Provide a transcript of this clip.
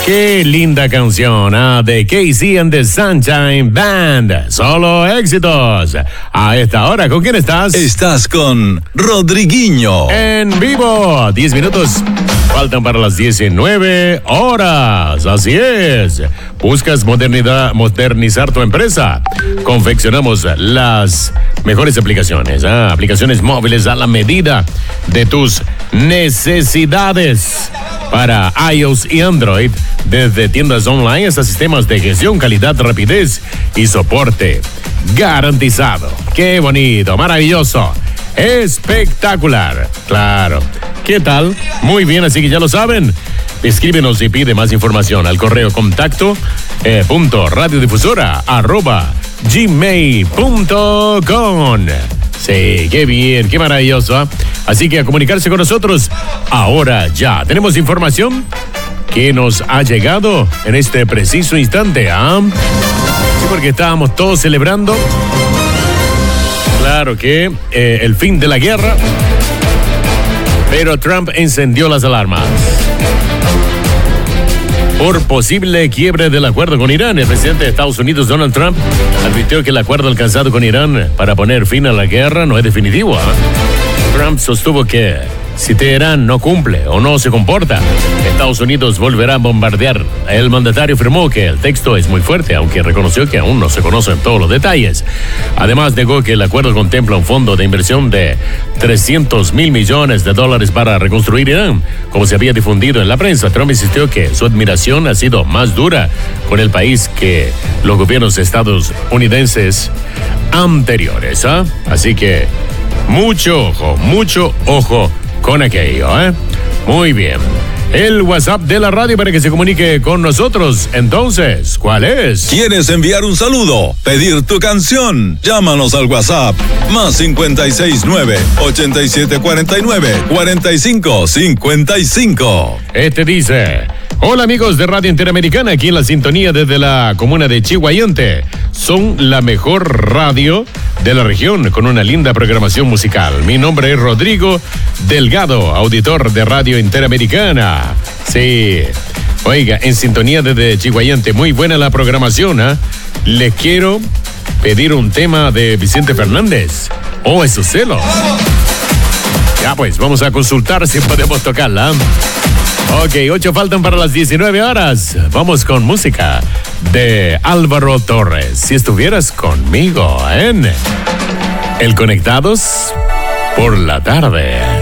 Qué linda canción, de Casey and the Sunshine Band. Solo éxitos. A esta hora, ¿con quién estás? Estás con Rodriguinho. En vivo, 10 minutos. Faltan para las 19 horas. Así es. ¿Buscas modernizar tu empresa? Confeccionamos las mejores aplicaciones. Aplicaciones móviles a la medida de tus necesidades. Para iOS y Android, desde tiendas online hasta sistemas de gestión, calidad, rapidez y soporte garantizado. ¡Qué bonito! ¡Maravilloso! ¡Espectacular! Claro. ¿Qué tal? Muy bien, así que ya lo saben. Escríbenos y pide más información al correo contacto .radiodifusora@gmail.com. Sí, qué bien, qué maravilloso. Así que a comunicarse con nosotros ahora ya. Tenemos información que nos ha llegado en este preciso instante. Sí, porque estábamos todos celebrando. Claro que el fin de la guerra. Pero Trump encendió las alarmas por posible quiebre del acuerdo con Irán. El presidente de Estados Unidos, Donald Trump, advirtió que el acuerdo alcanzado con Irán para poner fin a la guerra no es definitivo. Trump sostuvo que si Teherán no cumple o no se comporta, Estados Unidos volverá a bombardear. El mandatario afirmó que el texto es muy fuerte, aunque reconoció que aún no se conocen todos los detalles. Además, negó que el acuerdo contempla un fondo de inversión de $300 mil millones para reconstruir Irán, como se había difundido en la prensa. Trump insistió que su admiración ha sido más dura con el país que los gobiernos estadounidenses anteriores. Así que mucho ojo con aquello, Muy bien. El WhatsApp de la radio para que se comunique con nosotros. Entonces, ¿cuál es? ¿Quieres enviar un saludo? ¿Pedir tu canción? Llámanos al WhatsApp. Más 569-8749-4555. Este dice: hola amigos de Radio Interamericana, aquí en la sintonía desde la comuna de Chihuayante. Son la mejor radio de la región con una linda programación musical. Mi nombre es Rodrigo Delgado, auditor de Radio Interamericana. Sí, oiga, en sintonía desde Chihuayante, muy buena la programación. Les quiero pedir un tema de Vicente Fernández. Oh, esos celos. Ya pues, vamos a consultar si podemos tocarla. Ok, 8 faltan para las 19 horas. Vamos con música de Álvaro Torres. Si estuvieras conmigo en El Conectados por la tarde.